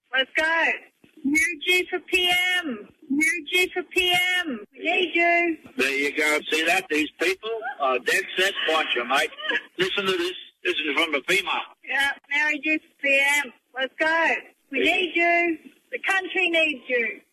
Let's go. New G for PM. New G for PM. We need you. There you go. See that? These people are dead set. Watch you, mate. Listen to this. This is from the female. Yeah, Mary G for PM. Let's go. We need you. The country needs you.